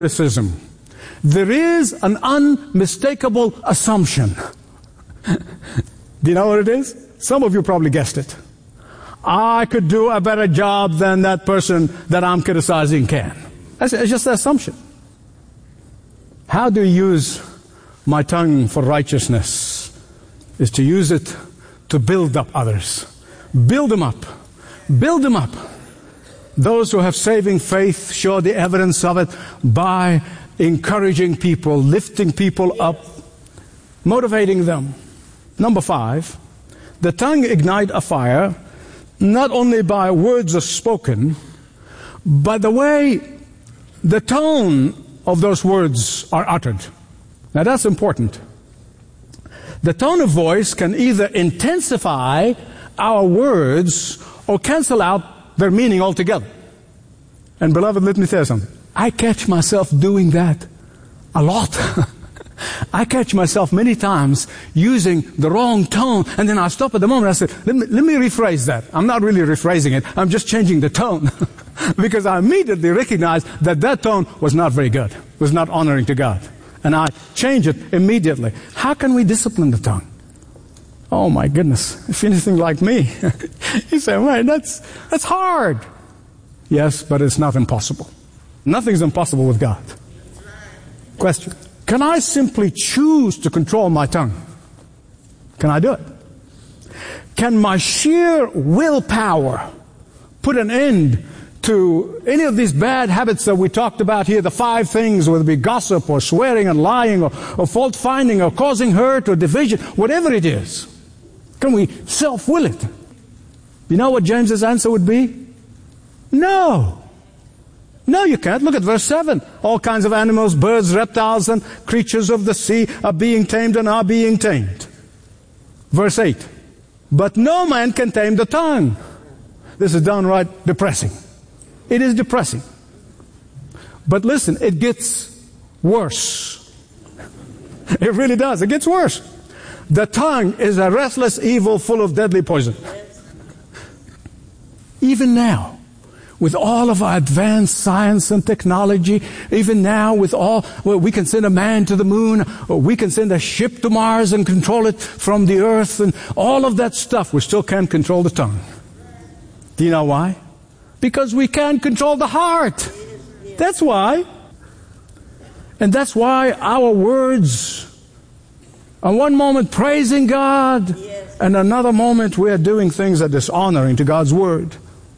criticism. There is an unmistakable assumption. Do you know what it is? Some of you probably guessed it. I could do a better job than that person that I'm criticizing can. It's just an assumption. How do you use my tongue for righteousness? Is to use it to build up others. Build them up. Build them up. Those who have saving faith show the evidence of it by encouraging people, lifting people up, motivating them. Number 5, the tongue ignites a fire not only by words are spoken, but the way the tone of those words are uttered. Now that's important. The tone of voice can either intensify our words or cancel out their meaning altogether. And beloved, let me tell you something. I catch myself doing that a lot. I catch myself many times using the wrong tone, and then I stop at the moment and I say, let me rephrase that. I'm not really rephrasing it. I'm just changing the tone. Because I immediately recognize that that tone was not very good, was not honoring to God. And I change it immediately. How can we discipline the tongue? Oh my goodness. If anything like me, you say, right, that's hard. Yes, but it's not impossible. Nothing's impossible with God. Question. Can I simply choose to control my tongue? Can I do it? Can my sheer willpower put an end to any of these bad habits that we talked about here, the 5 things, whether it be gossip or swearing and lying or fault finding or causing hurt or division, whatever it is? Can we self-will it? You know what James's answer would be? No. No, you can't. Look at verse 7. All kinds of animals, birds, reptiles, and creatures of the sea are being tamed and are being tamed. Verse 8. But no man can tame the tongue. This is downright depressing. It is depressing. But listen, it gets worse. It really does. It gets worse. The tongue is a restless evil full of deadly poison. Even now, with all of our advanced science and technology, even now with all, well, we can send a man to the moon, or we can send a ship to Mars and control it from the earth, and all of that stuff, we still can't control the tongue. Do you know why? Because we can't control the heart. That's why. And that's why our words, on one moment praising God, and another moment we are doing things that are dishonoring to God's word.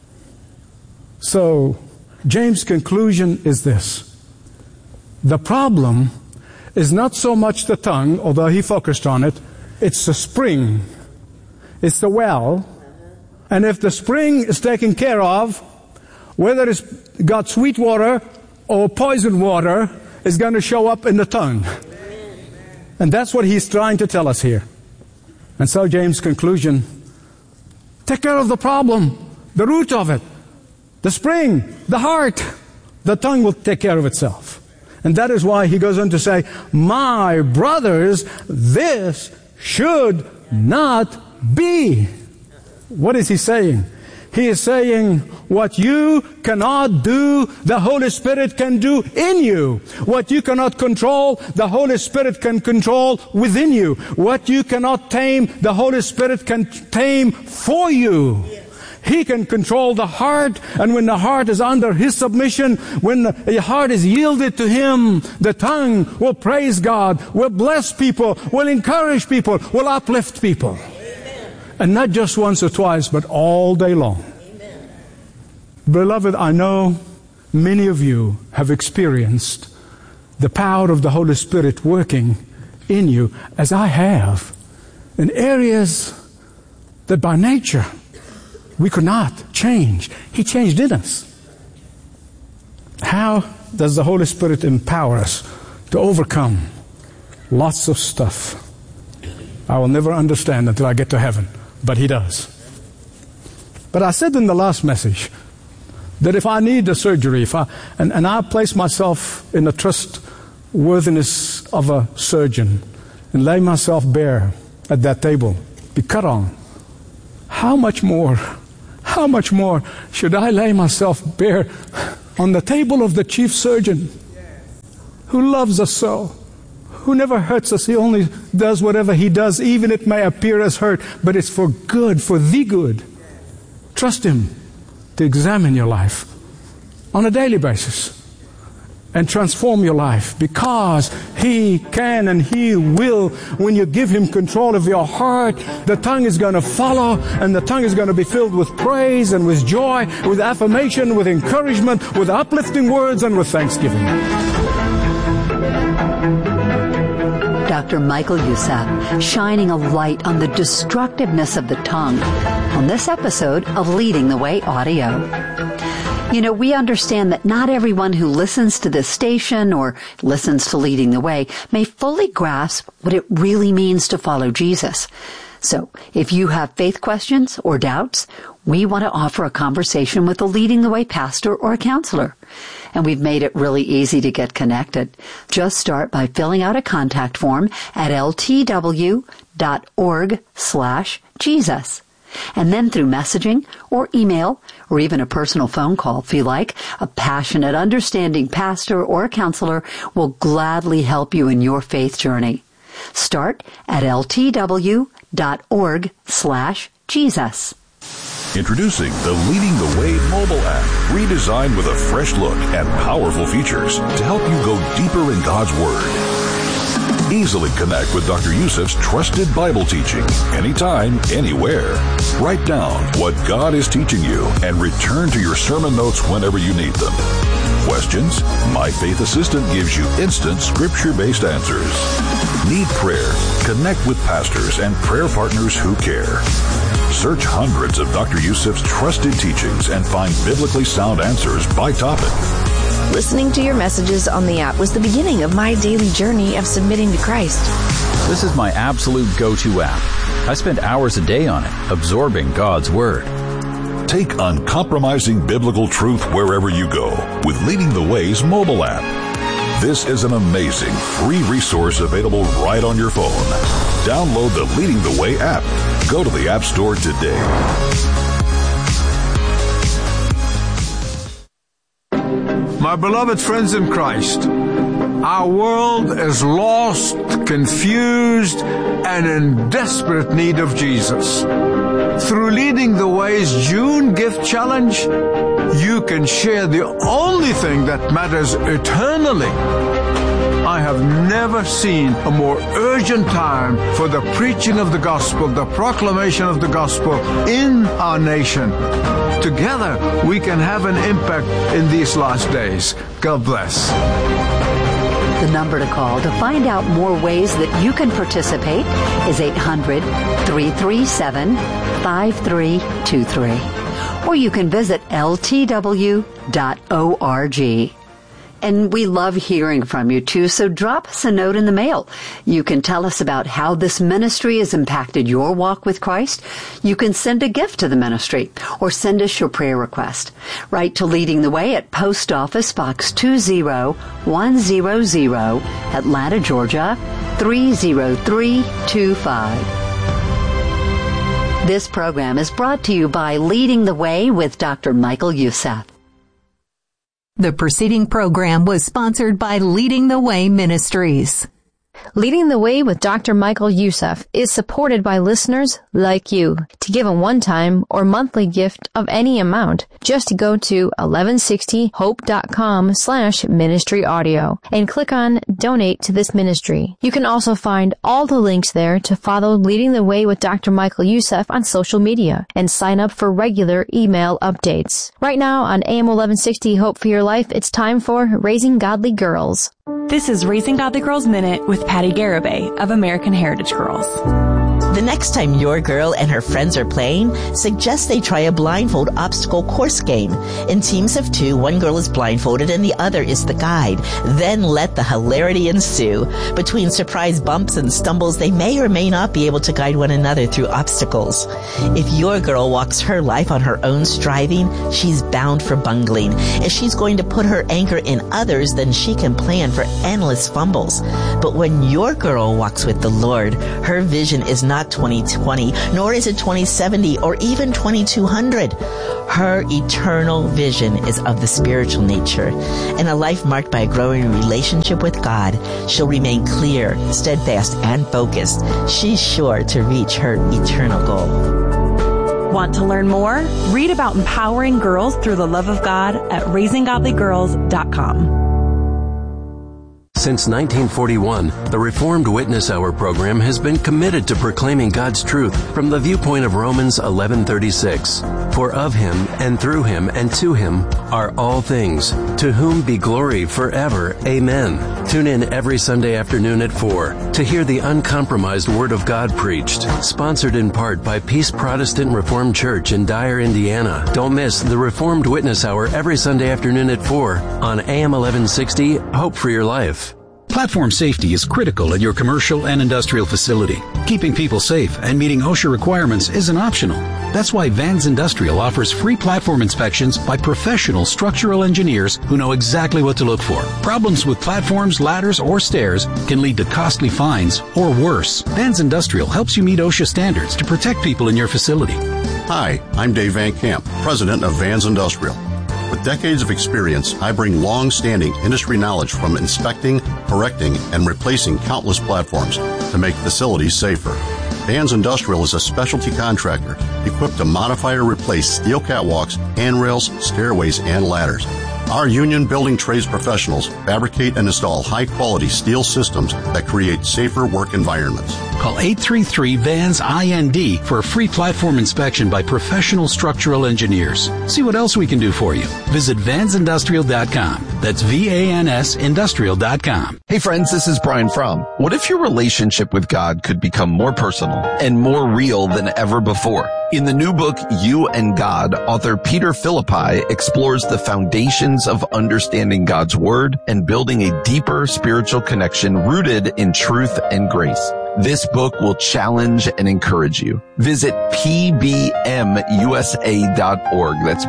So, James' conclusion is this. The problem is not so much the tongue, although he focused on it. It's the spring. It's the well. And if the spring is taken care of, whether it's got sweet water or poison water, it's going to show up in the tongue. And that's what he's trying to tell us here. And so James' conclusion, take care of the problem, the root of it. The spring, the heart, the tongue will take care of itself. And that is why he goes on to say, my brothers, this should not be. What is he saying? He is saying, what you cannot do, the Holy Spirit can do in you. What you cannot control, the Holy Spirit can control within you. What you cannot tame, the Holy Spirit can tame for you. He can control the heart, and when the heart is under His submission, when the heart is yielded to Him, the tongue will praise God, will bless people, will encourage people, will uplift people. Amen. And not just once or twice, but all day long. Amen. Beloved, I know many of you have experienced the power of the Holy Spirit working in you, as I have, in areas that by nature we could not change. He changed in us. How does the Holy Spirit empower us to overcome lots of stuff I will never understand until I get to heaven? But He does. But I said in the last message that if I need a surgery, and I place myself in the trustworthiness of a surgeon and lay myself bare at that table, be cut on, how much more should I lay myself bare on the table of the chief surgeon? who loves us so, who never hurts us. He only does whatever he does, even it may appear as hurt, but it's for good, for the good. Trust him to examine your life on a daily basis and transform your life, because he can and he will. When you give him control of your heart, the tongue is going to follow, and the tongue is going to be filled with praise and with joy, with affirmation, with encouragement, with uplifting words, and with thanksgiving. Dr. Michael Youssef, shining a light on the destructiveness of the tongue on this episode of Leading the Way Audio. You know, we understand that not everyone who listens to this station or listens to Leading the Way may fully grasp what it really means to follow Jesus. So, if you have faith questions or doubts, we want to offer a conversation with a Leading the Way pastor or a counselor. And we've made it really easy to get connected. Just start by filling out a contact form at ltw.org/Jesus. And then through messaging or email or even a personal phone call, if you like, a passionate, understanding pastor or counselor will gladly help you in your faith journey. Start at ltw.org/Jesus. Introducing the Leading the Way mobile app, redesigned with a fresh look and powerful features to help you go deeper in God's Word. Easily connect with Dr. Youssef's trusted Bible teaching anytime, anywhere. Write down what God is teaching you and return to your sermon notes whenever you need them. Questions? My Faith Assistant gives you instant scripture-based answers. Need prayer? Connect with pastors and prayer partners who care. Search hundreds of Dr. Youssef's trusted teachings and find biblically sound answers by topic. Listening to your messages on the app was the beginning of my daily journey of submitting to Christ. This is my absolute go-to app. I spend hours a day on it, absorbing God's Word. Take uncompromising biblical truth wherever you go with Leading the Way's mobile app. This is an amazing free resource available right on your phone. Download the Leading the Way app. Go to the App Store today. My beloved friends in Christ, our world is lost, confused, and in desperate need of Jesus. Through Leading the Way's June Gift Challenge, you can share the only thing that matters eternally. I have never seen a more urgent time for the preaching of the gospel, the proclamation of the gospel in our nation. Together, we can have an impact in these last days. God bless. The number to call to find out more ways that you can participate is 800-337-5323. Or you can visit ltw.org. And we love hearing from you, too, so drop us a note in the mail. You can tell us about how this ministry has impacted your walk with Christ. You can send a gift to the ministry or send us your prayer request. Write to Leading the Way at Post Office Box 20100, Atlanta, Georgia, 30325. This program is brought to you by Leading the Way with Dr. Michael Youssef. The preceding program was sponsored by Leading the Way Ministries. Leading the Way with Dr. Michael Youssef is supported by listeners like you. To give a one-time or monthly gift of any amount, just go to 1160hope.com/ministry audio and click on Donate to this ministry. You can also find all the links there to follow Leading the Way with Dr. Michael Youssef on social media and sign up for regular email updates. Right now on AM 1160 Hope for Your Life, it's time for Raising Godly Girls. This is Raising Godly Girls Minute with Patty Garibay of American Heritage Girls. The next time your girl and her friends are playing, suggest they try a blindfold obstacle course game. In teams of two, one girl is blindfolded and the other is the guide. Then let the hilarity ensue. Between surprise bumps and stumbles, they may or may not be able to guide one another through obstacles. If your girl walks her life on her own striving, she's bound for bungling. If she's going to put her anchor in others, then she can plan for endless fumbles. But when your girl walks with the Lord, her vision is not not 2020, nor is it 2070 or even 2200. Her eternal vision is of the spiritual nature. In a life marked by a growing relationship with God, she'll remain clear, steadfast, and focused. She's sure to reach her eternal goal. Want to learn more? Read about empowering girls through the love of God at raisinggodlygirls.com. Since 1941, the Reformed Witness Hour program has been committed to proclaiming God's truth from the viewpoint of Romans 11:36. For of him, and through him, and to him are all things, to whom be glory forever. Amen. Tune in every Sunday afternoon at 4 to hear the uncompromised Word of God preached. Sponsored in part by Peace Protestant Reformed Church in Dyer, Indiana. Don't miss the Reformed Witness Hour every Sunday afternoon at 4 on AM 1160, Hope for Your Life. Platform safety is critical at your commercial and industrial facility. Keeping people safe and meeting OSHA requirements isn't optional. That's why Vans Industrial offers free platform inspections by professional structural engineers who know exactly what to look for. Problems with platforms, ladders, or stairs can lead to costly fines or worse. Vans Industrial helps you meet OSHA standards to protect people in your facility. Hi, I'm Dave Van Camp, president of Vans Industrial. With decades of experience, I bring long-standing industry knowledge from inspecting, correcting, and replacing countless platforms to make facilities safer. Vans Industrial is a specialty contractor equipped to modify or replace steel catwalks, handrails, stairways, and ladders. Our union building trades professionals fabricate and install high-quality steel systems that create safer work environments. Call 833-VANS-IND for a free platform inspection by professional structural engineers. See what else we can do for you. Visit vansindustrial.com. That's VANS Industrial.com. Hey friends, this is Brian Fromm. What if your relationship with God could become more personal and more real than ever before? In the new book, You and God, author Peter Philippi explores the foundations of understanding God's Word and building a deeper spiritual connection rooted in truth and grace. This book will challenge and encourage you. Visit pbmusa.org. That's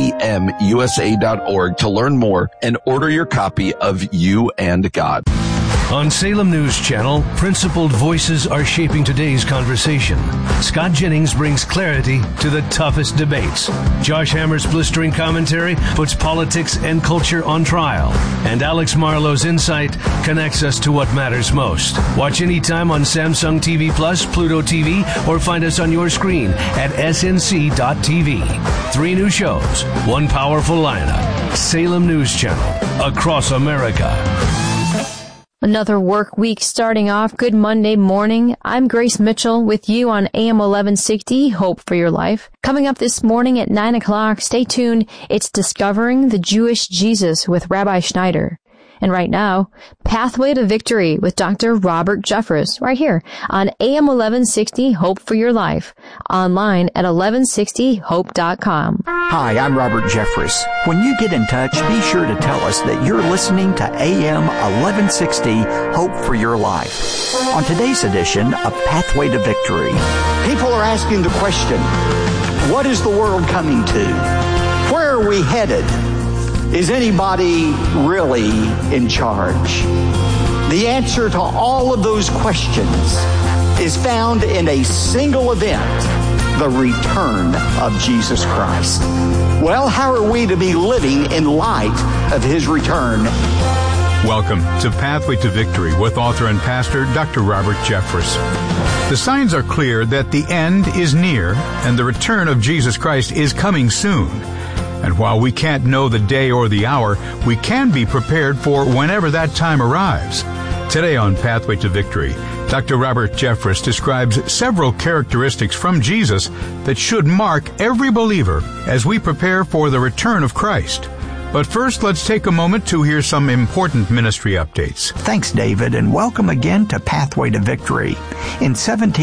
pbmusa.org to learn more and order your copy of You and God. On Salem News Channel, principled voices are shaping today's conversation. Scott Jennings brings clarity to the toughest debates. Josh Hammer's blistering commentary puts politics and culture on trial. And Alex Marlowe's insight connects us to what matters most. Watch anytime on Samsung TV Plus, Pluto TV, or find us on your screen at snc.tv. 3 new shows, 1 powerful lineup. Salem News Channel, across America. Another work week starting off. Good Monday morning. I'm Grace Mitchell with you on AM 1160, Hope for Your Life. Coming up this morning at 9 o'clock, stay tuned. It's Discovering the Jewish Jesus with Rabbi Schneider. And right now, Pathway to Victory with Dr. Robert Jeffress, right here on AM 1160, Hope for Your Life. Online at 1160hope.com. Hi, I'm Robert Jeffress. When you get in touch, be sure to tell us that you're listening to AM 1160, Hope for Your Life. On today's edition of Pathway to Victory, people are asking the question, what is the world coming to? Where are we headed? Is anybody really in charge? The answer to all of those questions is found in a single event, the return of Jesus Christ. Well, how are we to be living in light of his return? Welcome to Pathway to Victory with author and pastor Dr. Robert Jeffress. The signs are clear that the end is near and the return of Jesus Christ is coming soon. And while we can't know the day or the hour, we can be prepared for whenever that time arrives. Today on Pathway to Victory, Dr. Robert Jeffress describes several characteristics from Jesus that should mark every believer as we prepare for the return of Christ. But first, let's take a moment to hear some important ministry updates. Thanks, David, and welcome again to Pathway to Victory. In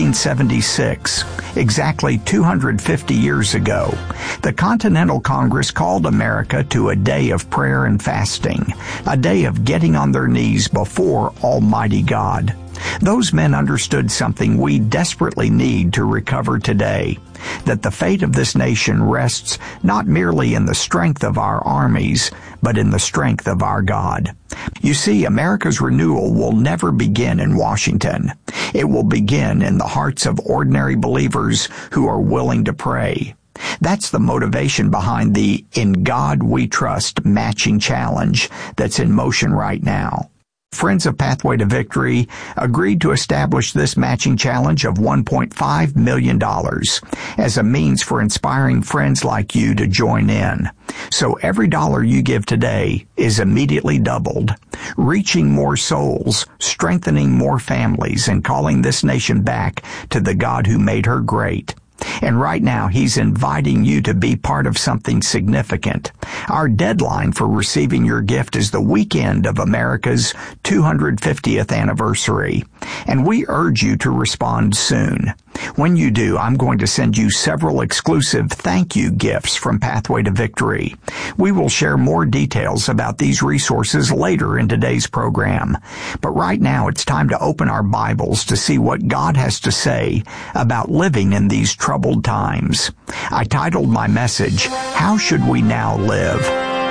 1776, exactly 250 years ago, the Continental Congress called America to a day of prayer and fasting, a day of getting on their knees before Almighty God. Those men understood something we desperately need to recover today, that the fate of this nation rests not merely in the strength of our armies, but in the strength of our God. You see, America's renewal will never begin in Washington. It will begin in the hearts of ordinary believers who are willing to pray. That's the motivation behind the In God We Trust matching challenge that's in motion right now. Friends of Pathway to Victory agreed to establish this matching challenge of $1.5 million as a means for inspiring friends like you to join in. So every dollar you give today is immediately doubled, reaching more souls, strengthening more families, and calling this nation back to the God who made her great. And right now, he's inviting you to be part of something significant. Our deadline for receiving your gift is the weekend of America's 250th anniversary, and we urge you to respond soon. When you do, I'm going to send you several exclusive thank you gifts from Pathway to Victory. We will share more details about these resources later in today's program. But right now, it's time to open our Bibles to see what God has to say about living in these troubled times. I titled my message, How Should We Now Live?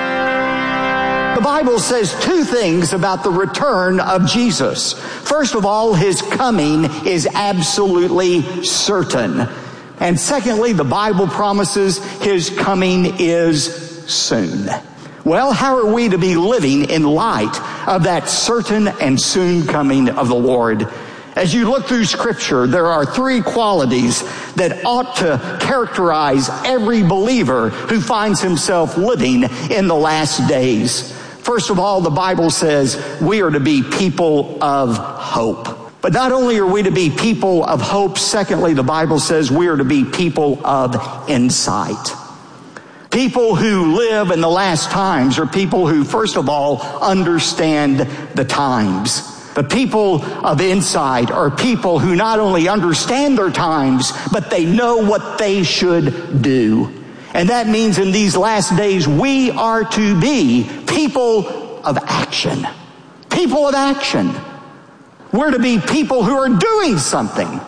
The Bible says two things about the return of Jesus. First of all, his coming is absolutely certain. And secondly, the Bible promises his coming is soon. Well, how are we to be living in light of that certain and soon coming of the Lord? As you look through Scripture, there are three qualities that ought to characterize every believer who finds himself living in the last days. First of all, the Bible says we are to be people of hope. But not only are we to be people of hope, secondly, the Bible says we are to be people of insight. People who live in the last times are people who, first of all, understand the times. The people of insight are people who not only understand their times, but they know what they should do. And that means in these last days, we are to be people of action. People of action. We're to be people who are doing something.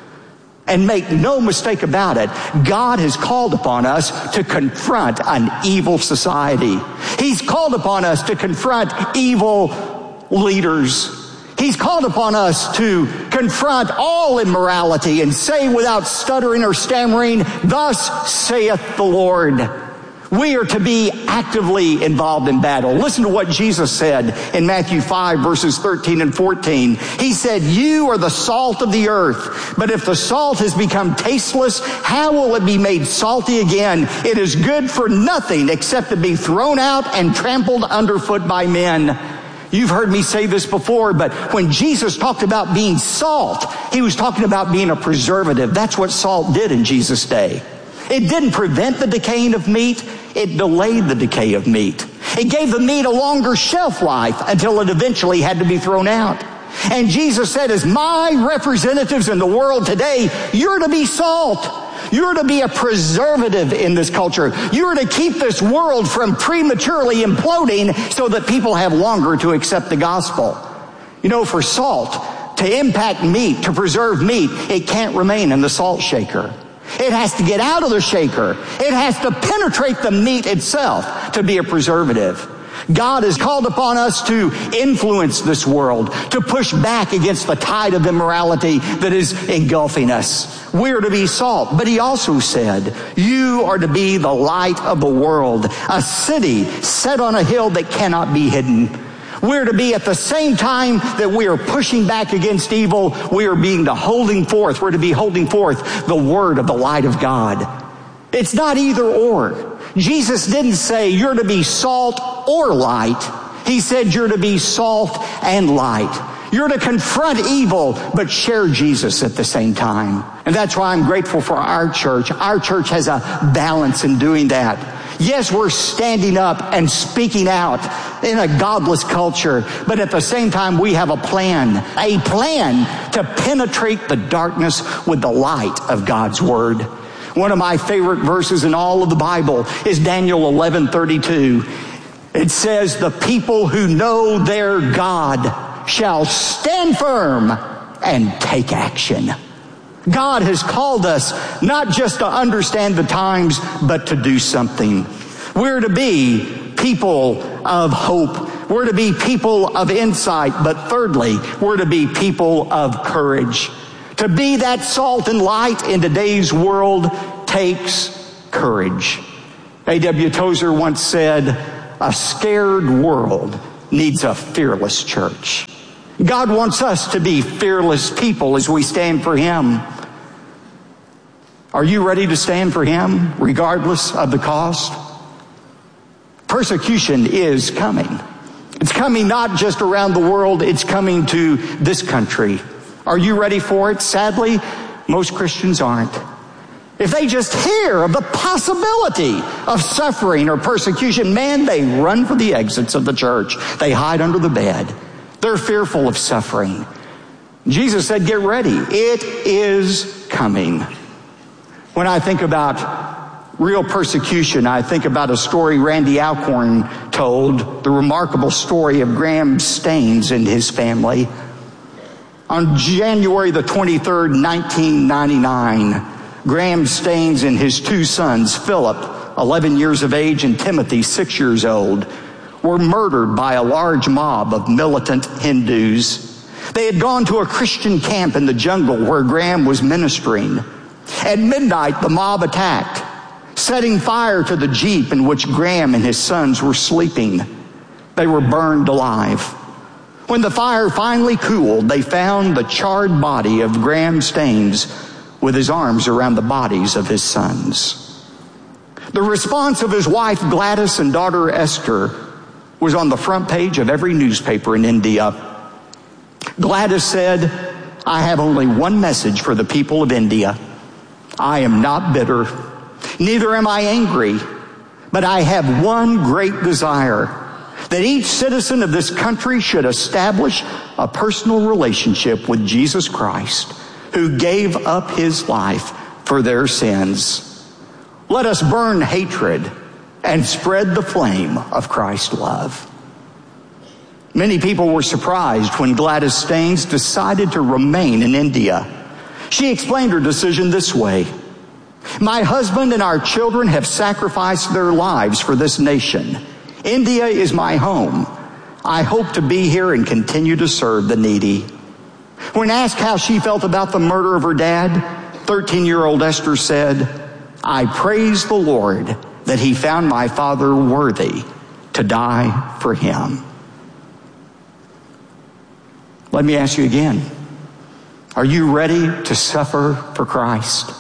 And make no mistake about it, God has called upon us to confront an evil society. He's called upon us to confront evil leaders. He's called upon us to confront all immorality and say without stuttering or stammering, "Thus saith the Lord." We are to be actively involved in battle. Listen to what Jesus said in Matthew 5, verses 13 and 14. He said, "You are the salt of the earth, but if the salt has become tasteless, how will it be made salty again? It is good for nothing except to be thrown out and trampled underfoot by men." You've heard me say this before, but when Jesus talked about being salt, he was talking about being a preservative. That's what salt did in Jesus' day. It didn't prevent the decaying of meat. It delayed the decay of meat. It gave the meat a longer shelf life until it eventually had to be thrown out. And Jesus said, as my representatives in the world today, you're to be salt. You're to be a preservative in this culture. You're to keep this world from prematurely imploding so that people have longer to accept the gospel. You know, for salt to impact meat, to preserve meat, it can't remain in the salt shaker. It has to get out of the shaker. It has to penetrate the meat itself to be a preservative. God has called upon us to influence this world, to push back against the tide of immorality that is engulfing us. We're to be salt. But he also said, you are to be the light of the world, a city set on a hill that cannot be hidden. We're to be at the same time that we are pushing back against evil, we are being the holding forth. We're to be holding forth the word of the light of God. It's not either or. Jesus didn't say you're to be salt or light. He said you're to be salt and light. You're to confront evil, but share Jesus at the same time. And that's why I'm grateful for our church. Our church has a balance in doing that. Yes, we're standing up and speaking out in a godless culture, but at the same time we have a plan to penetrate the darkness with the light of God's word. One of my favorite verses in all of the Bible is Daniel 11:32. It says, the people who know their God shall stand firm and take action. God has called us not just to understand the times, but to do something. We're to be people of hope. We're to be people of insight. But thirdly, we're to be people of courage. To be that salt and light in today's world takes courage. A.W. Tozer once said, "A scared world needs a fearless church." God wants us to be fearless people as we stand for Him. Are you ready to stand for Him, regardless of the cost? Persecution is coming. It's coming not just around the world, it's coming to this country. Are you ready for it? Sadly, most Christians aren't. If they just hear of the possibility of suffering or persecution, man, they run for the exits of the church. They hide under the bed. They're fearful of suffering. Jesus said, get ready. It is coming. When I think about real persecution, I think about a story Randy Alcorn told, the remarkable story of Graham Staines and his family. On January the 23rd, 1999, Graham Staines and his two sons, Philip, 11 years of age, and Timothy, 6 years old, were murdered by a large mob of militant Hindus. They had gone to a Christian camp in the jungle where Graham was ministering. At midnight, the mob attacked, setting fire to the jeep in which Graham and his sons were sleeping. They were burned alive. When the fire finally cooled, they found the charred body of Graham Staines with his arms around the bodies of his sons. The response of his wife Gladys and daughter Esther was on the front page of every newspaper in India. Gladys said, "I have only one message for the people of India. I am not bitter, neither am I angry, but I have one great desire, that each citizen of this country should establish a personal relationship with Jesus Christ, who gave up His life for their sins. Let us burn hatred and spread the flame of Christ's love." Many people were surprised when Gladys Staines decided to remain in India. She explained her decision this way: "My husband and our children have sacrificed their lives for this nation. India is my home. I hope to be here and continue to serve the needy." When asked how she felt about the murder of her dad, 13-year-old Esther said, "I praise the Lord that He found my father worthy to die for Him." Let me ask you again, are you ready to suffer for Christ?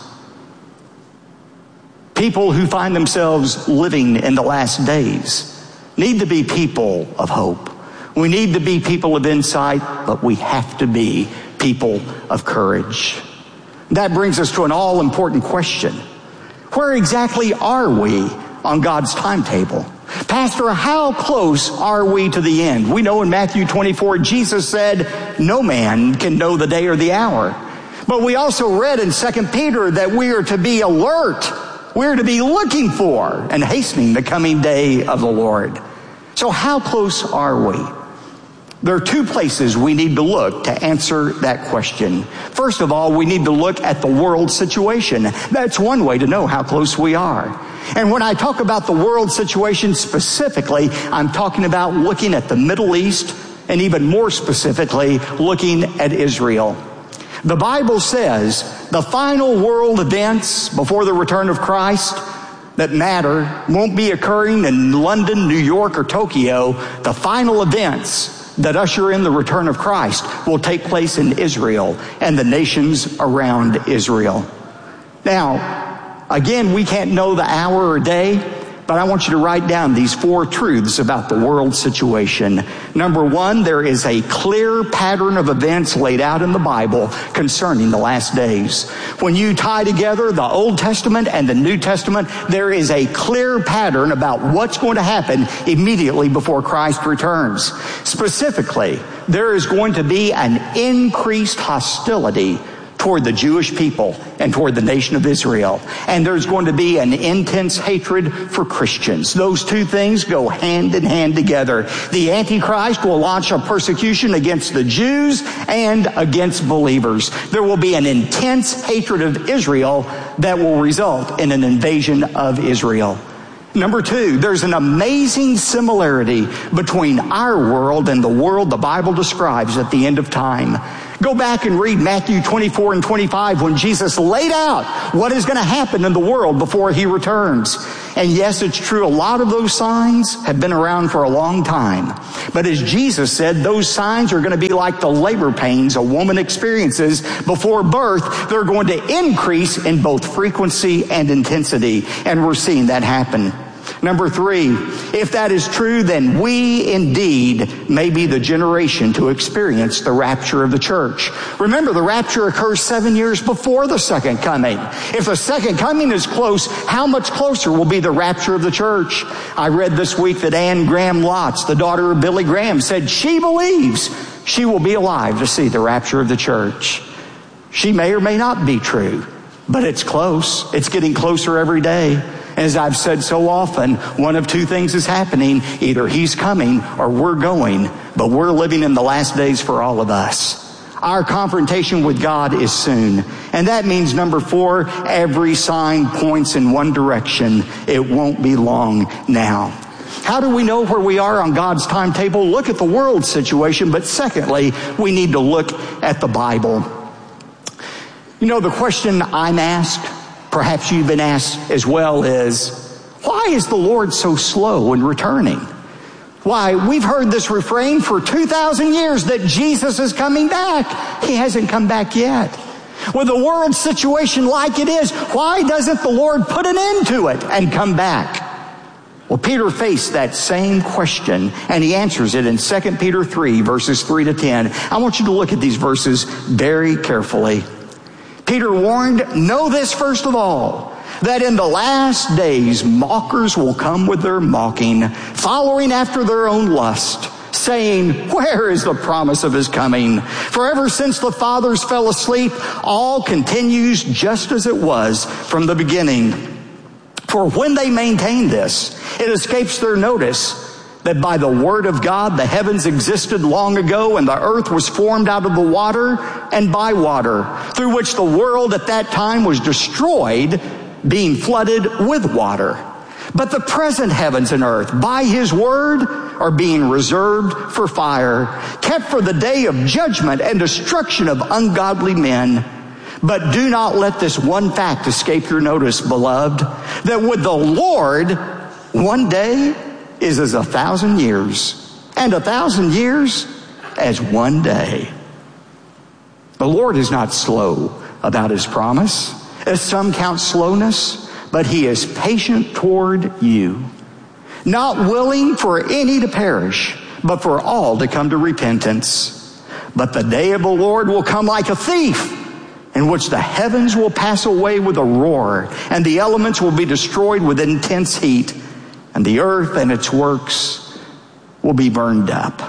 People who find themselves living in the last days need to be people of hope. We need to be people of insight, but we have to be people of courage. That brings us to an all-important question. Where exactly are we on God's timetable? Pastor, how close are we to the end? We know in Matthew 24, Jesus said, "No man can know the day or the hour." But we also read in 2 Peter that we are to be alert. We're to be looking for and hastening the coming day of the Lord. So how close are we? There are two places we need to look to answer that question. First of all, we need to look at the world situation. That's one way to know how close we are. And when I talk about the world situation specifically, I'm talking about looking at the Middle East, and even more specifically, looking at Israel. The Bible says the final world events before the return of Christ that matter won't be occurring in London, New York, or Tokyo. The final events that usher in the return of Christ will take place in Israel and the nations around Israel. Now, again, we can't know the hour or day, but I want you to write down these 4 truths about the world situation. Number 1, there is a clear pattern of events laid out in the Bible concerning the last days. When you tie together the Old Testament and the New Testament, there is a clear pattern about what's going to happen immediately before Christ returns. Specifically, there is going to be an increased hostility toward the Jewish people and toward the nation of Israel. And there's going to be an intense hatred for Christians. Those two things go hand in hand together. The Antichrist will launch a persecution against the Jews and against believers. There will be an intense hatred of Israel that will result in an invasion of Israel. Number two, there's an amazing similarity between our world and the world the Bible describes at the end of time. Go back and read Matthew 24 and 25 when Jesus laid out what is going to happen in the world before he returns. And yes, it's true, a lot of those signs have been around for a long time. But as Jesus said, those signs are going to be like the labor pains a woman experiences before birth. They're going to increase in both frequency and intensity. And we're seeing that happen. Number three, if that is true, then we indeed may be the generation to experience the rapture of the church. Remember, the rapture occurs 7 years before the second coming. If the second coming is close, how much closer will be the rapture of the church? I read this week that Anne Graham Lotz, the daughter of Billy Graham, said she believes she will be alive to see the rapture of the church. She may or may not be true, but it's close. It's getting closer every day. As I've said so often, one of two things is happening. Either he's coming or we're going, but we're living in the last days for all of us. Our confrontation with God is soon. And that means, number four, every sign points in one direction. It won't be long now. How do we know where we are on God's timetable? Look at the world situation, but secondly, we need to look at the Bible. You know, the question I'm asked, perhaps you've been asked as well, is, why is the Lord so slow in returning? Why, we've heard this refrain for 2,000 years that Jesus is coming back. He hasn't come back yet. With the world situation like it is, why doesn't the Lord put an end to it and come back? Well, Peter faced that same question, and he answers it in 2 Peter 3, verses 3 to 10. I want you to look at these verses very carefully. Peter warned, know this first of all, that in the last days mockers will come with their mocking, following after their own lust, saying, where is the promise of his coming? For ever since the fathers fell asleep, all continues just as it was from the beginning. For when they maintain this, it escapes their notice that by the word of God the heavens existed long ago, and the earth was formed out of the water and by water, through which the world at that time was destroyed, being flooded with water. But the present heavens and earth, by his word, are being reserved for fire, kept for the day of judgment and destruction of ungodly men. But do not let this one fact escape your notice, beloved, that with the Lord, one day is as 1,000 years, and 1,000 years as one day. The Lord is not slow about his promise, as some count slowness, but he is patient toward you, not willing for any to perish, but for all to come to repentance. But the day of the Lord will come like a thief, in which the heavens will pass away with a roar, and the elements will be destroyed with intense heat, and the earth and its works will be burned up.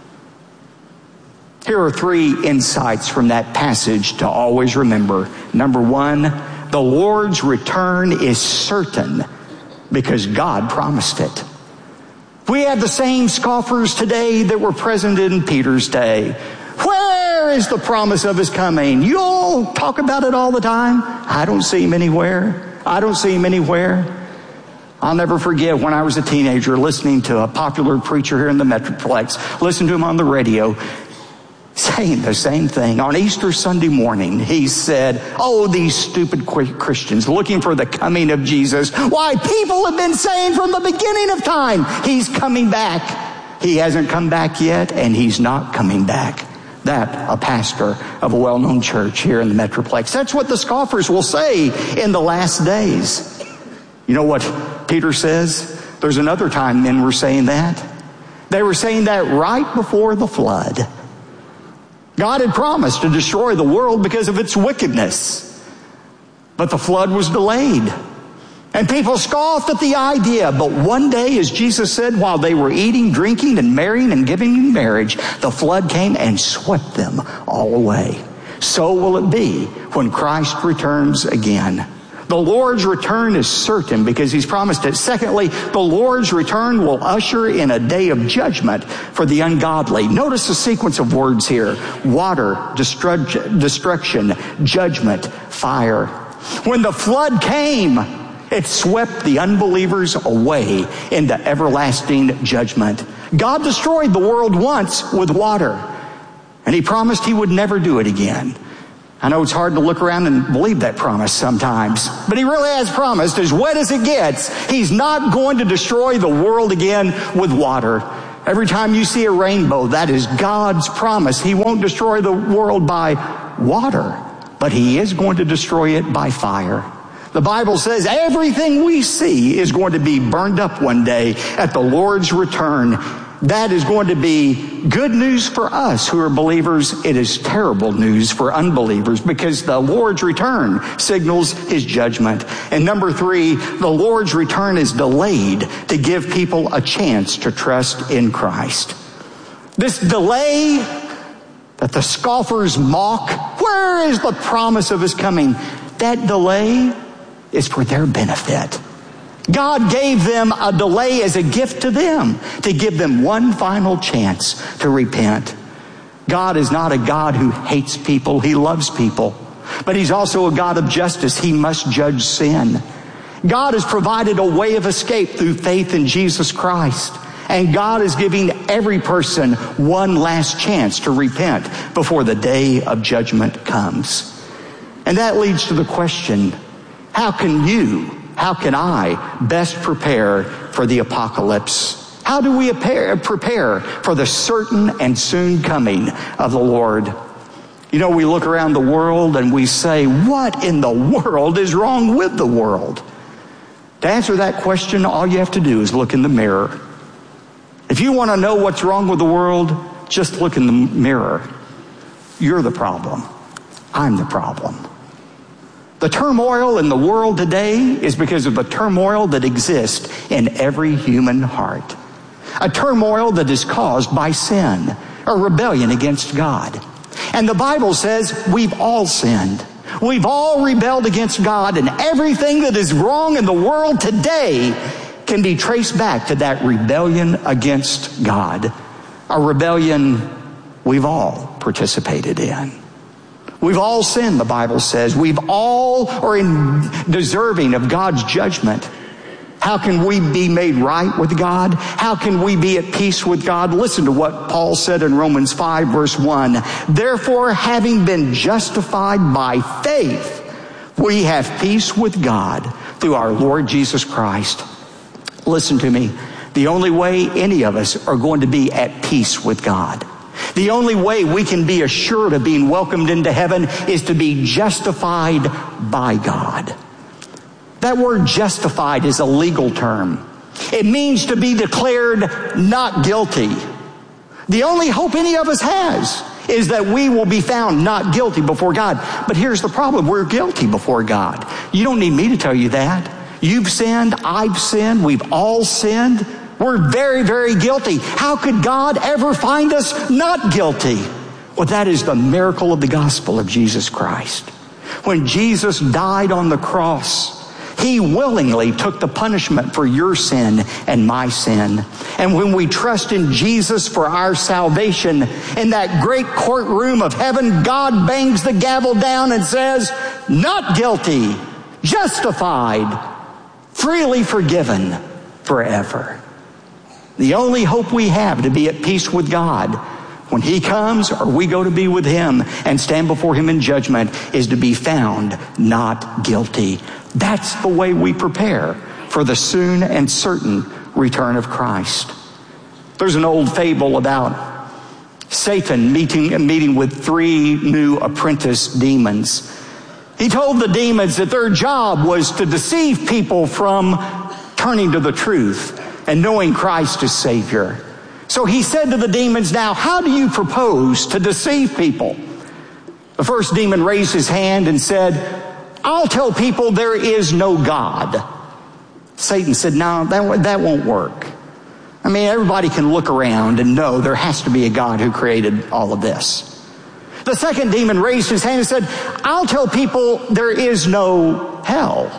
Here are three insights from that passage to always remember. Number one, the Lord's return is certain because God promised it. We have the same scoffers today that were present in Peter's day. Where is the promise of his coming? You all talk about it all the time. I don't see him anywhere. I don't see him anywhere. I'll never forget when I was a teenager listening to a popular preacher here in the Metroplex, listening to him on the radio, saying the same thing. On Easter Sunday morning, he said, oh, these stupid Christians looking for the coming of Jesus. Why, people have been saying from the beginning of time, he's coming back. He hasn't come back yet, and he's not coming back. That, a pastor of a well-known church here in the Metroplex. That's what the scoffers will say in the last days. You know what Peter says? There's another time men were saying that. They were saying that right before the flood. God had promised to destroy the world because of its wickedness. But the flood was delayed. And people scoffed at the idea. But one day, as Jesus said, while they were eating, drinking, and marrying and giving in marriage, the flood came and swept them all away. So will it be when Christ returns again. The Lord's return is certain because he's promised it. Secondly, the Lord's return will usher in a day of judgment for the ungodly. Notice the sequence of words here. Water, destruction, judgment, fire. When the flood came, It swept the unbelievers away into everlasting judgment. God destroyed the world once with water, and he promised he would never do it again. I know it's hard to look around and believe that promise sometimes, but he really has promised, as wet as it gets, he's not going to destroy the world again with water. Every time you see a rainbow, that is God's promise. He won't destroy the world by water, but he is going to destroy it by fire. The Bible says everything we see is going to be burned up one day at the Lord's return. That is going to be good news for us who are believers. It is terrible news for unbelievers because the Lord's return signals his judgment. And number 3, the Lord's return is delayed to give people a chance to trust in Christ. This delay that the scoffers mock, where is the promise of his coming? That delay is for their benefit. God gave them a delay as a gift to them, to give them one final chance to repent. God is not a God who hates people. He loves people. But he's also a God of justice. He must judge sin. God has provided a way of escape through faith in Jesus Christ. And God is giving every person one last chance to repent before the day of judgment comes. And that leads to the question, how can I best prepare for the apocalypse? How do we prepare for the certain and soon coming of the Lord? You know, we look around the world and we say, what in the world is wrong with the world? To answer that question, all you have to do is look in the mirror. If you want to know what's wrong with the world, just look in the mirror. You're the problem. I'm the problem. The turmoil in the world today is because of the turmoil that exists in every human heart. A turmoil that is caused by sin, a rebellion against God. And the Bible says we've all sinned. We've all rebelled against God, and everything that is wrong in the world today can be traced back to that rebellion against God. A rebellion we've all participated in. We've all sinned, the Bible says. We've all are deserving of God's judgment. How can we be made right with God? How can we be at peace with God? Listen to what Paul said in Romans 5, verse 1. Therefore, having been justified by faith, we have peace with God through our Lord Jesus Christ. Listen to me. The only way any of us are going to be at peace with God, the only way we can be assured of being welcomed into heaven, is to be justified by God. That word justified is a legal term. It means to be declared not guilty. The only hope any of us has is that we will be found not guilty before God. But here's the problem. We're guilty before God. You don't need me to tell you that. You've sinned. I've sinned. We've all sinned. We're very, very guilty. How could God ever find us not guilty? Well, that is the miracle of the gospel of Jesus Christ. When Jesus died on the cross, he willingly took the punishment for your sin and my sin. And when we trust in Jesus for our salvation, in that great courtroom of heaven, God bangs the gavel down and says, not guilty, justified, freely forgiven forever. The only hope we have to be at peace with God when he comes or we go to be with him and stand before him in judgment is to be found not guilty. That's the way we prepare for the soon and certain return of Christ. There's an old fable about Satan meeting with 3 new apprentice demons. He told the demons that their job was to deceive people from turning to the truth and knowing Christ as Savior. So he said to the demons, now, how do you propose to deceive people? The first demon raised his hand and said, I'll tell people there is no God. Satan said, no, that won't work. I mean, everybody can look around and know there has to be a God who created all of this. The second demon raised his hand and said, I'll tell people there is no hell.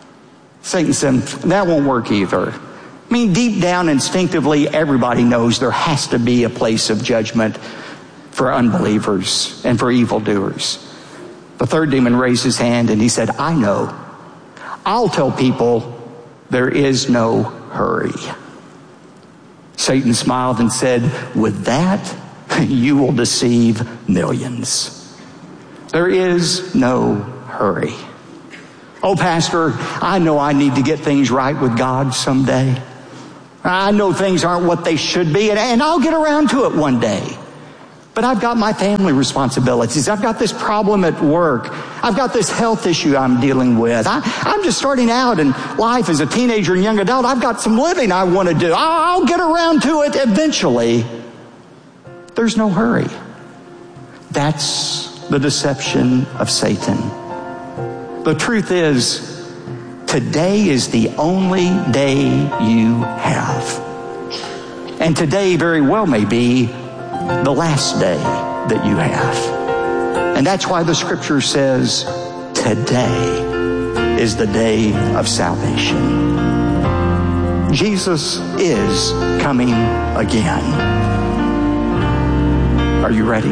Satan said, that won't work either. I mean, deep down, instinctively, everybody knows there has to be a place of judgment for unbelievers and for evildoers. The third demon raised his hand and he said, I know. I'll tell people there is no hurry. Satan smiled and said, with that, you will deceive millions. There is no hurry. Oh, Pastor, I know I need to get things right with God someday. I know things aren't what they should be, and I'll get around to it one day. But I've got my family responsibilities. I've got this problem at work. I've got this health issue I'm dealing with. I'm just starting out in life as a teenager and young adult. I've got some living I want to do. I'll get around to it eventually. There's no hurry. That's the deception of Satan. The truth is, today is the only day you have. And today very well may be the last day that you have. And that's why the scripture says, today is the day of salvation. Jesus is coming again. Are you ready?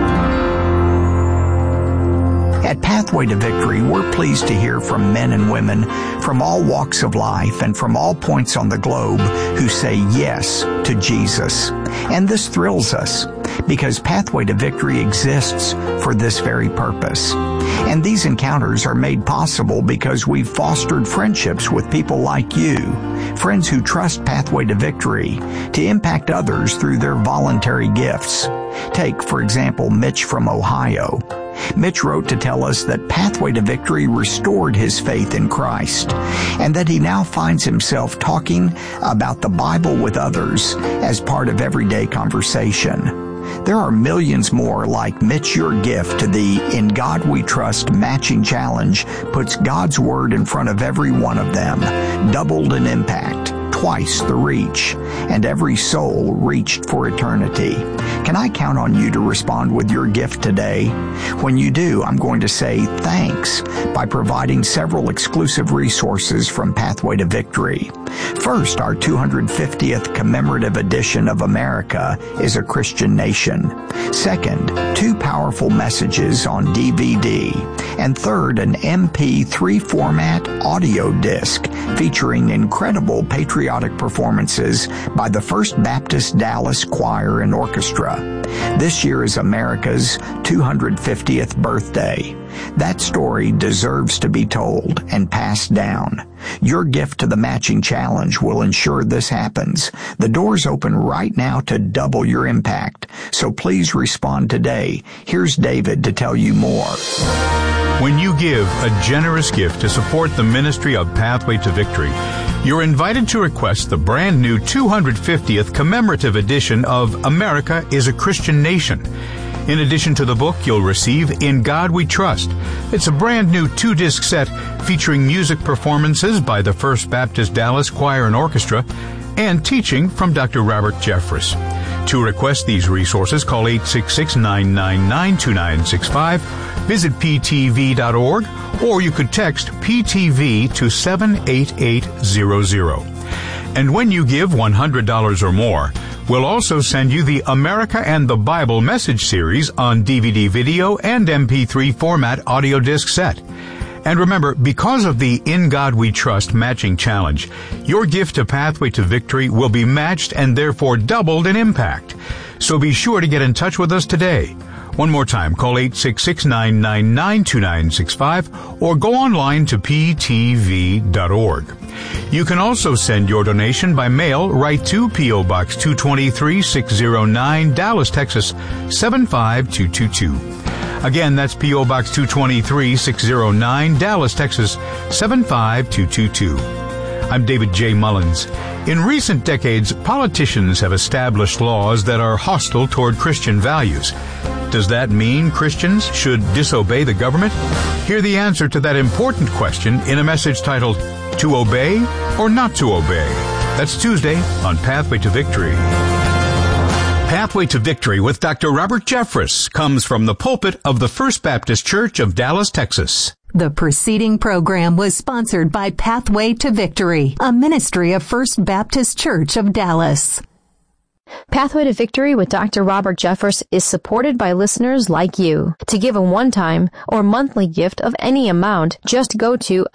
At Pathway to Victory, we're pleased to hear from men and women from all walks of life and from all points on the globe who say yes to Jesus. And this thrills us because Pathway to Victory exists for this very purpose. And these encounters are made possible because we've fostered friendships with people like you, friends who trust Pathway to Victory to impact others through their voluntary gifts. Take, for example, Mitch from Ohio. Mitch wrote to tell us that Pathway to Victory restored his faith in Christ and that he now finds himself talking about the Bible with others as part of everyday conversation. There are millions more like Mitch. Your gift to the In God We Trust Matching Challenge puts God's Word in front of every one of them, doubled in impact, twice the reach, and every soul reached for eternity. Can I count on you to respond with your gift today? When you do, I'm going to say thanks by providing several exclusive resources from Pathway to Victory. First, our 250th commemorative edition of America is a Christian Nation. Second, 2 powerful messages on DVD. And third, an MP3 format audio disc featuring incredible patriotic performances by the First Baptist Dallas Choir and Orchestra. This year is America's 250th birthday. That story deserves to be told and passed down. Your gift to the Matching Challenge will ensure this happens. The doors open right now to double your impact, so please respond today. Here's David to tell you more. When you give a generous gift to support the ministry of Pathway to Victory, you're invited to request the brand new 250th commemorative edition of America is a Christian Nation. In addition to the book, you'll receive In God We Trust. It's a brand new 2-disc set featuring music performances by the First Baptist Dallas Choir and Orchestra and teaching from Dr. Robert Jeffress. To request these resources, call 866-999-2965, visit ptv.org, or you could text PTV to 78800. And when you give $100 or more, we'll also send you the America and the Bible message series on DVD video and MP3 format audio disc set. And remember, because of the In God We Trust Matching Challenge, your gift to Pathway to Victory will be matched and therefore doubled in impact. So be sure to get in touch with us today. One more time, call 866-999-2965 or go online to ptv.org. You can also send your donation by mail right to P.O. Box 223-609, Dallas, Texas 75222. Again, that's P.O. Box 223-609, Dallas, Texas 75222. I'm David J. Mullins. In recent decades, politicians have established laws that are hostile toward Christian values. Does that mean Christians should disobey the government? Hear the answer to that important question in a message titled, To Obey or Not to Obey? That's Tuesday on Pathway to Victory. Pathway to Victory with Dr. Robert Jeffress comes from the pulpit of the First Baptist Church of Dallas, Texas. The preceding program was sponsored by Pathway to Victory, a ministry of First Baptist Church of Dallas. Pathway to Victory with Dr. Robert Jeffress is supported by listeners like you. To give a one-time or monthly gift of any amount, just go to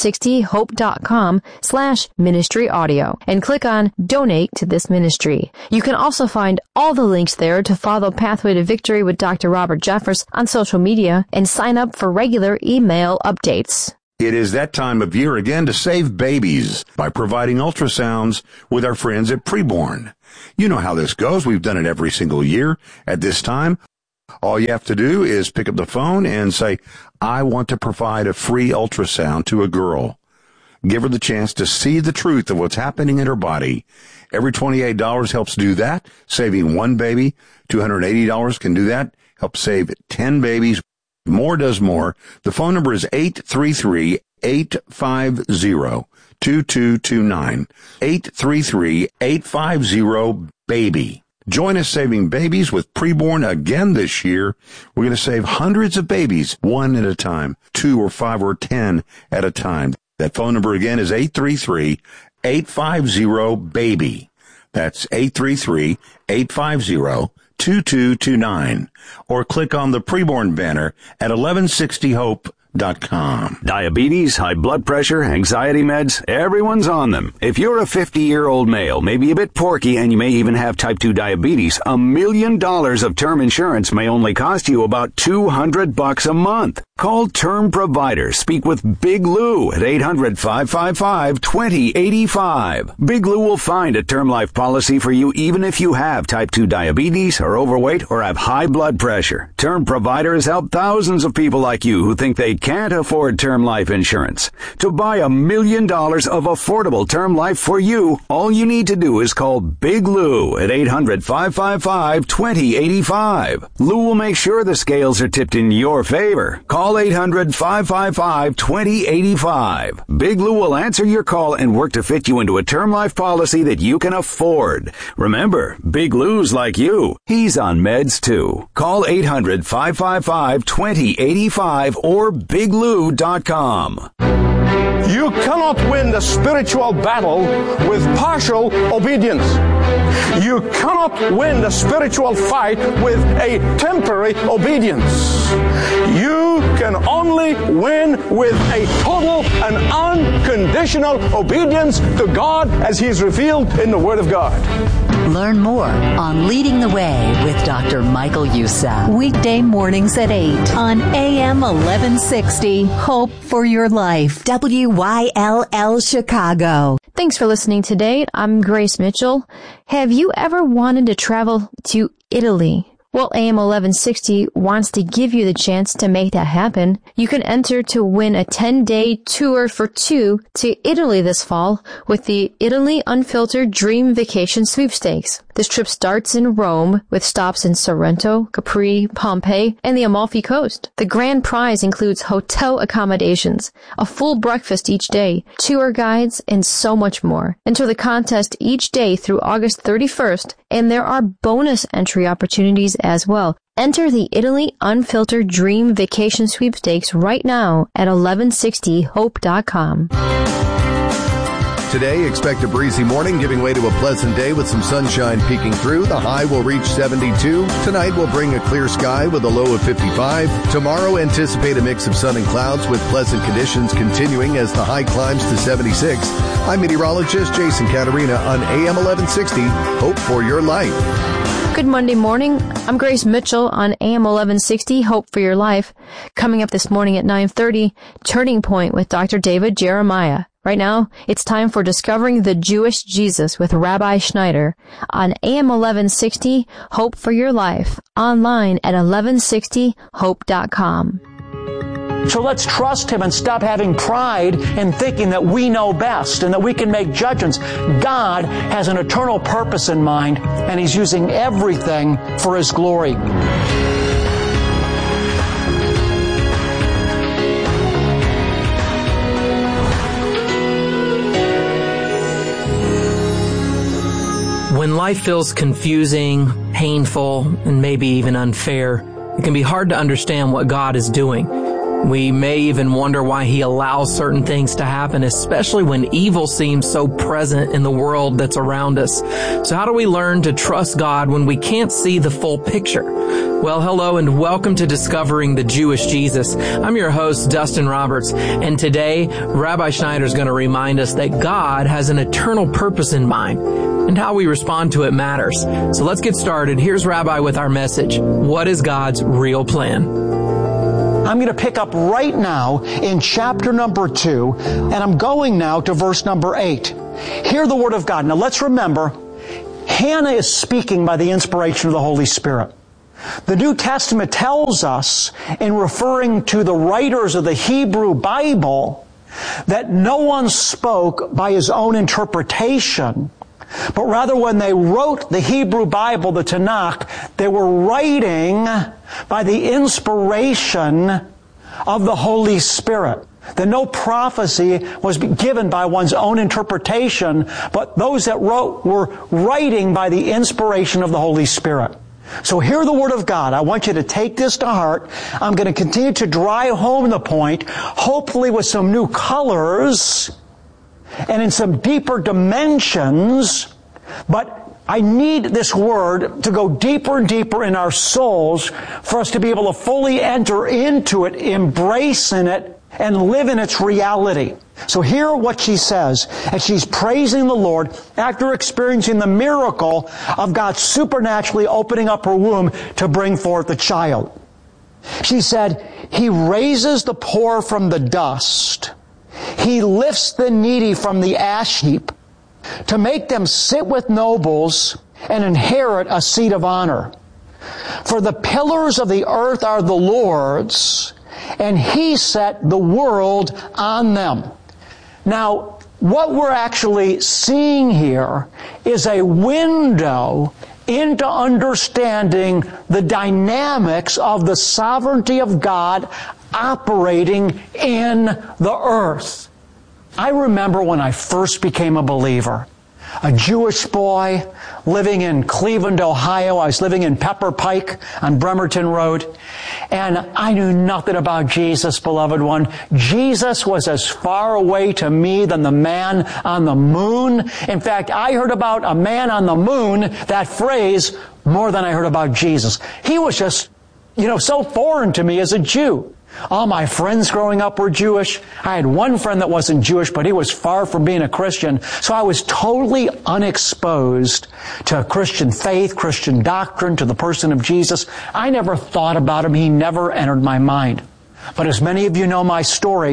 1160hope.com/ministryaudio and click on Donate to this ministry. You can also find all the links there to follow Pathway to Victory with Dr. Robert Jeffress on social media and sign up for regular email updates. It is that time of year again to save babies by providing ultrasounds with our friends at Preborn. You know how this goes. We've done it every single year at this time. All you have to do is pick up the phone and say, I want to provide a free ultrasound to a girl. Give her the chance to see the truth of what's happening in her body. Every $28 helps do that, saving one baby. $280 can do that, help save 10 babies. More does more. The phone number is 833-850-2229. 833-850-BABY. Join us saving babies with Preborn again this year. We're going to save hundreds of babies, one at a time, 2 or 5 or 10 at a time. That phone number again is 833-850-BABY. That's 833-850-2229. Or click on the Preborn banner at 1160hope.com. Diabetes, high blood pressure, anxiety meds, everyone's on them. If you're a 50-year-old male, maybe a bit porky, and you may even have type 2 diabetes, $1 million of term insurance may only cost you about $200 a month. Call Term Provider. Speak with Big Lou at 800-555-2085. Big Lou will find a term life policy for you even if you have type 2 diabetes, are overweight, or have high blood pressure. Term Provider has helped thousands of people like you who think they can't afford term life insurance. To buy $1 million of affordable term life for you, all you need to do is call Big Lou at 800-555-2085. Lou will make sure the scales are tipped in your favor. Call 800-555-2085. Big Lou will answer your call and work to fit you into a term life policy that you can afford. Remember, Big Lou's like you. He's on meds too. Call 800-555-2085 or BigLou.com. You cannot win the spiritual battle with partial obedience. You cannot win the spiritual fight with a temporary obedience. You can only win with a total and unconditional obedience to God as He's revealed in the Word of God. Learn more on Leading the Way with Dr. Michael Youssef. Weekday mornings at 8 on AM 1160. Hope for your life. WYLL Chicago. Thanks for listening today. I'm Grace Mitchell. Have you ever wanted to travel to Italy? Well, AM 1160 wants to give you the chance to make that happen. You can enter to win a 10-day tour for two to Italy this fall with the Italy Unfiltered Dream Vacation Sweepstakes. This trip starts in Rome with stops in Sorrento, Capri, Pompeii, and the Amalfi Coast. The grand prize includes hotel accommodations, a full breakfast each day, tour guides, and so much more. Enter the contest each day through August 31st, and there are bonus entry opportunities as well. Enter the Italy Unfiltered Dream Vacation Sweepstakes right now at 1160hope.com. Today, expect a breezy morning giving way to a pleasant day with some sunshine peeking through. The high will reach 72. Tonight will bring a clear sky with a low of 55. Tomorrow, anticipate a mix of sun and clouds with pleasant conditions continuing as the high climbs to 76. I'm meteorologist Jason Caterina on AM 1160. Hope for your life. Good Monday morning. I'm Grace Mitchell on AM 1160, Hope for Your Life. Coming up this morning at 9:30, Turning Point with Dr. David Jeremiah. Right now, it's time for Discovering the Jewish Jesus with Rabbi Schneider on AM 1160, Hope for Your Life, online at 1160hope.com. So let's trust Him and stop having pride in thinking that we know best and that we can make judgments. God has an eternal purpose in mind, and He's using everything for His glory. When life feels confusing, painful, and maybe even unfair, it can be hard to understand what God is doing. We may even wonder why he allows certain things to happen, especially when evil seems so present in the world that's around us. So how do we learn to trust God when we can't see the full picture? Well, hello and welcome to Discovering the Jewish Jesus. I'm your host, Dustin Roberts, and today, Rabbi Schneider is going to remind us that God has an eternal purpose in mind, and how we respond to it matters. So let's get started. Here's Rabbi with our message. What is God's real plan? I'm going to pick up right now in chapter number 2, and I'm going now to verse number 8. Hear the word of God. Now let's remember, Hannah is speaking by the inspiration of the Holy Spirit. The New Testament tells us, in referring to the writers of the Hebrew Bible, that no one spoke by his own interpretation, but rather when they wrote the Hebrew Bible, the Tanakh, they were writing by the inspiration of the Holy Spirit. That no prophecy was given by one's own interpretation, but those that wrote were writing by the inspiration of the Holy Spirit. So hear the Word of God. I want you to take this to heart. I'm going to continue to drive home the point, hopefully with some new colors and in some deeper dimensions, but I need this word to go deeper and deeper in our souls for us to be able to fully enter into it, embrace in it, and live in its reality. So hear what she says as she's praising the Lord after experiencing the miracle of God supernaturally opening up her womb to bring forth a child. She said, He raises the poor from the dust. He lifts the needy from the ash heap to make them sit with nobles and inherit a seat of honor. For the pillars of the earth are the Lord's, and He set the world on them. Now, what we're actually seeing here is a window into understanding the dynamics of the sovereignty of God operating in the earth. I remember when I first became a believer, a Jewish boy living in Cleveland, Ohio. I was living in Pepper Pike on Bremerton Road, and I knew nothing about Jesus, beloved one. Jesus was as far away to me than the man on the moon. In fact, I heard about a man on the moon, that phrase, more than I heard about Jesus. He was just, so foreign to me as a Jew. All my friends growing up were Jewish. I had one friend that wasn't Jewish, but he was far from being a Christian. So I was totally unexposed to Christian faith, Christian doctrine, to the person of Jesus. I never thought about Him. He never entered my mind. But as many of you know my story,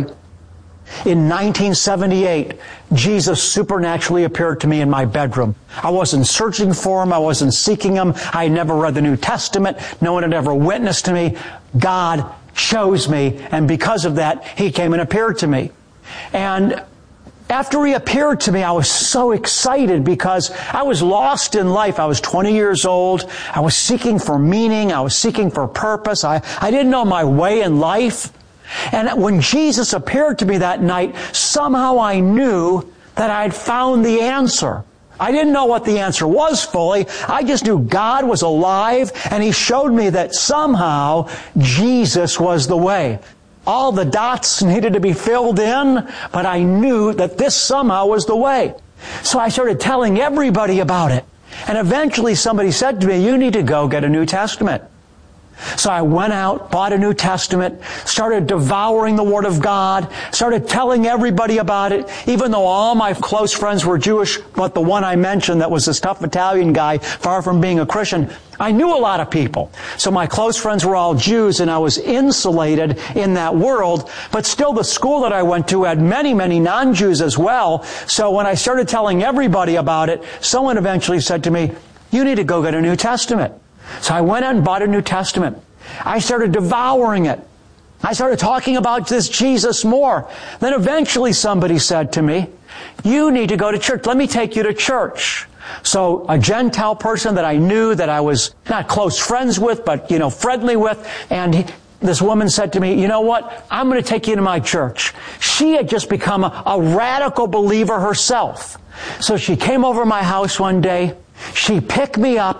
in 1978, Jesus supernaturally appeared to me in my bedroom. I wasn't searching for Him. I wasn't seeking Him. I had never read the New Testament. No one had ever witnessed to me. God chose me, and because of that, He came and appeared to me. And after He appeared to me, I was so excited because I was lost in life. I was 20 years old. I was seeking for meaning. I was seeking for purpose. I didn't know my way in life. And when Jesus appeared to me that night, somehow I knew that I had found the answer. I didn't know what the answer was fully. I just knew God was alive, and He showed me that somehow Jesus was the way. All the dots needed to be filled in, but I knew that this somehow was the way. So I started telling everybody about it. And eventually somebody said to me, "You need to go get a New Testament." So I went out, bought a New Testament, started devouring the Word of God, started telling everybody about it, even though all my close friends were Jewish, but the one I mentioned that was this tough Italian guy, far from being a Christian, I knew a lot of people. So my close friends were all Jews, and I was insulated in that world, but still the school that I went to had many, many non-Jews as well. So when I started telling everybody about it, someone eventually said to me, "You need to go get a New Testament." So I went out and bought a New Testament. I started devouring it. I started talking about this Jesus more. Then eventually somebody said to me, "You need to go to church. Let me take you to church." So a Gentile person that I knew, that I was not close friends with, but, friendly with, and this woman said to me, "You know what? I'm going to take you to my church." She had just become a radical believer herself. So she came over to my house one day. She picked me up.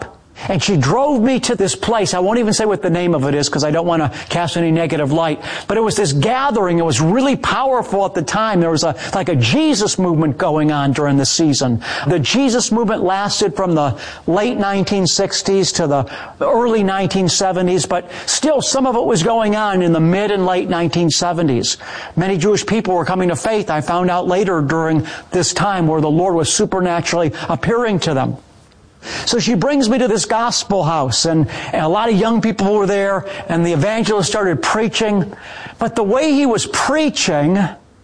And she drove me to this place. I won't even say what the name of it is because I don't want to cast any negative light. But it was this gathering. It was really powerful at the time. There was like a Jesus movement going on during the season. The Jesus movement lasted from the late 1960s to the early 1970s, but still some of it was going on in the mid and late 1970s. Many Jewish people were coming to faith. I found out later during this time where the Lord was supernaturally appearing to them. So she brings me to this gospel house, and a lot of young people were there, and the evangelist started preaching. But the way he was preaching,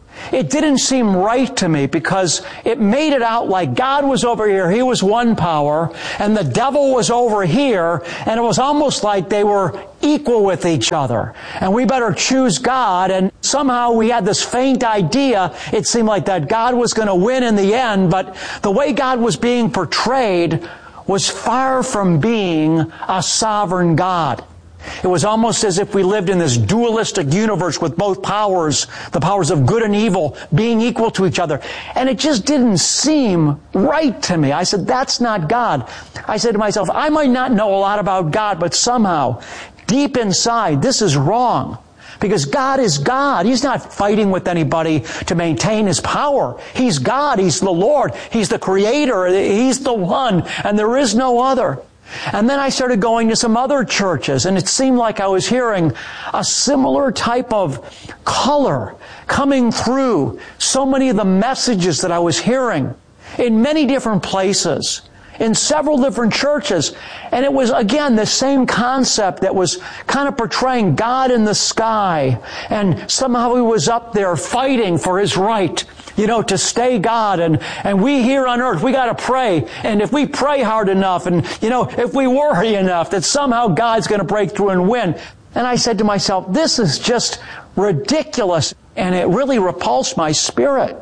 it didn't seem right to me because it made it out like God was over here, He was one power, and the devil was over here, and it was almost like they were equal with each other. And we better choose God, and somehow we had this faint idea, it seemed like that God was going to win in the end, but the way God was being portrayed was far from being a sovereign God. It was almost as if we lived in this dualistic universe with both powers, the powers of good and evil, being equal to each other. And it just didn't seem right to me. I said, that's not God. I said to myself, I might not know a lot about God, but somehow, deep inside, this is wrong. Because God is God. He's not fighting with anybody to maintain His power. He's God. He's the Lord. He's the Creator. He's the one, and there is no other. And then I started going to some other churches, and it seemed like I was hearing a similar type of color coming through so many of the messages that I was hearing in many different places, in several different churches. And it was, again, the same concept that was kind of portraying God in the sky. And somehow He was up there fighting for His right, to stay God. And we here on earth, we got to pray. And if we pray hard enough, and, if we worry enough, that somehow God's going to break through and win. And I said to myself, this is just ridiculous. And it really repulsed my spirit.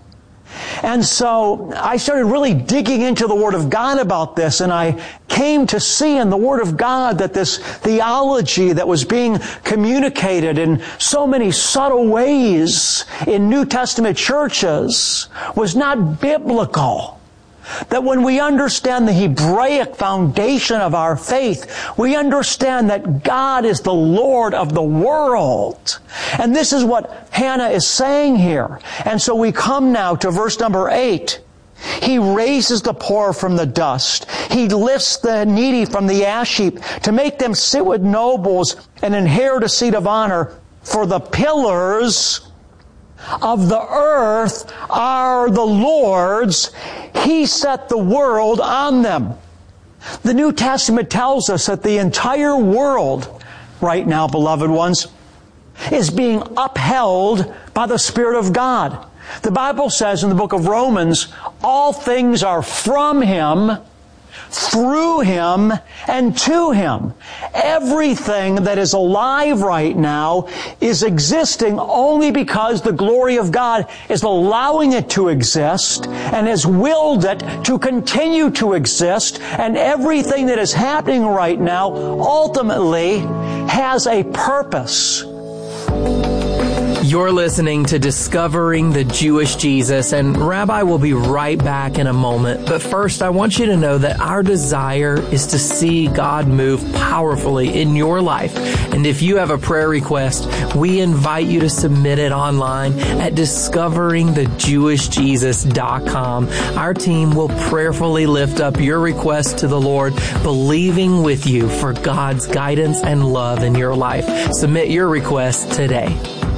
And so I started really digging into the Word of God about this, and I came to see in the Word of God that this theology that was being communicated in so many subtle ways in New Testament churches was not biblical. That when we understand the Hebraic foundation of our faith, we understand that God is the Lord of the world. And this is what Hannah is saying here. And so we come now to verse number 8. He raises the poor from the dust. He lifts the needy from the ash heap to make them sit with nobles and inherit a seat of honor. For the pillars of the earth are the Lord's. He set the world on them. The New Testament tells us that the entire world right now, beloved ones, is being upheld by the Spirit of God. The Bible says in the book of Romans, all things are from Him, through Him, and to Him. Everything that is alive right now is existing only because the glory of God is allowing it to exist and has willed it to continue to exist. And everything that is happening right now ultimately has a purpose. You're listening to Discovering the Jewish Jesus, and Rabbi will be right back in a moment. But first, I want you to know that our desire is to see God move powerfully in your life. And if you have a prayer request, we invite you to submit it online at discoveringthejewishjesus.com. Our team will prayerfully lift up your request to the Lord, believing with you for God's guidance and love in your life. Submit your request today.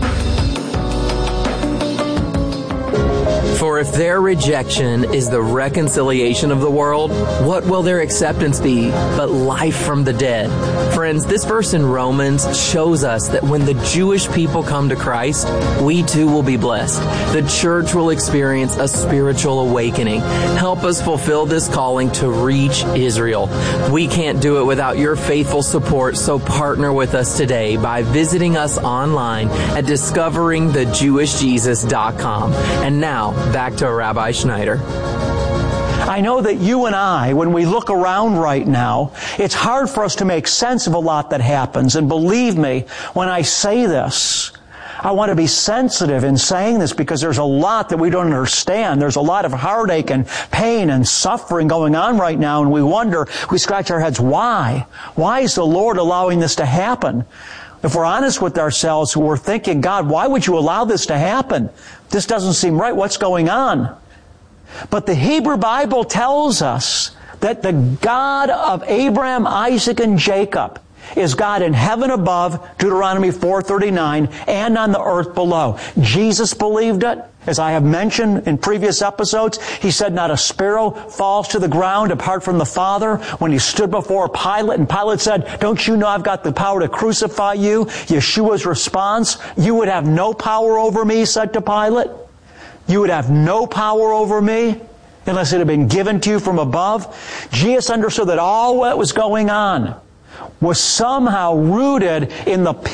For if their rejection is the reconciliation of the world, what will their acceptance be but life from the dead? Friends, this verse in Romans shows us that when the Jewish people come to Christ, we too will be blessed. The church will experience a spiritual awakening. Help us fulfill this calling to reach Israel. We can't do it without your faithful support, so partner with us today by visiting us online at discoveringthejewishjesus.com. And now, back to Rabbi Schneider. I know that you and I, when we look around right now, it's hard for us to make sense of a lot that happens. And believe me, when I say this, I want to be sensitive in saying this because there's a lot that we don't understand. There's a lot of heartache and pain and suffering going on right now, and we scratch our heads, why? Why is the Lord allowing this to happen? If we're honest with ourselves, we're thinking, God, why would you allow this to happen? This doesn't seem right. What's going on? But the Hebrew Bible tells us that the God of Abraham, Isaac, and Jacob is God in heaven above, Deuteronomy 4:39, and on the earth below. Jesus believed it. As I have mentioned in previous episodes, he said not a sparrow falls to the ground apart from the Father. When he stood before Pilate, and Pilate said, don't you know I've got the power to crucify you? Yeshua's response, you would have no power over me, he said to Pilate. You would have no power over me unless it had been given to you from above. Jesus understood that all that was going on was somehow rooted in the